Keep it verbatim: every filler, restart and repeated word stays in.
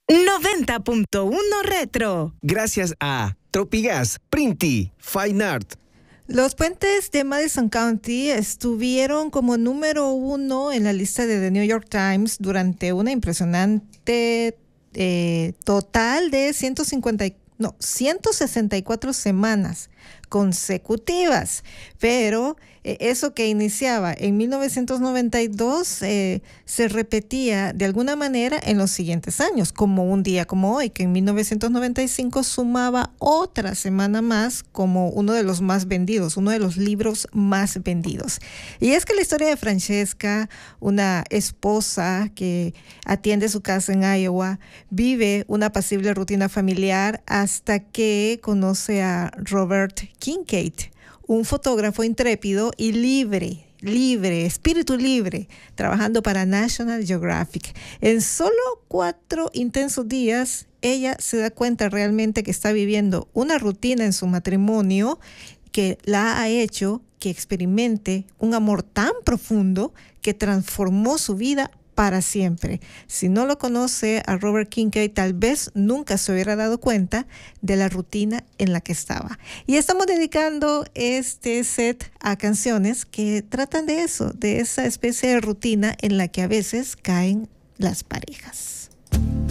noventa punto uno Retro. Gracias a Tropigas, Printi, Fine Art. Los puentes de Madison County estuvieron como número uno en la lista de The New York Times durante una impresionante eh, total de ciento cincuenta, no, ciento sesenta y cuatro semanas consecutivas, pero eh, eso que iniciaba en mil novecientos noventa y dos eh, se repetía de alguna manera en los siguientes años, como un día como hoy, que en mil novecientos noventa y cinco sumaba otra semana más como uno de los más vendidos, uno de los libros más vendidos. Y es que la historia de Francesca, una esposa que atiende su casa en Iowa, vive una apacible rutina familiar hasta que conoce a Robert Kincaid, un fotógrafo intrépido y libre, libre, espíritu libre, trabajando para National Geographic. En solo cuatro intensos días, ella se da cuenta realmente que está viviendo una rutina en su matrimonio que la ha hecho que experimente un amor tan profundo que transformó su vida para siempre. Si no lo conoce a Robert Kincaid, tal vez nunca se hubiera dado cuenta de la rutina en la que estaba. Y estamos dedicando este set a canciones que tratan de eso, de esa especie de rutina en la que a veces caen las parejas.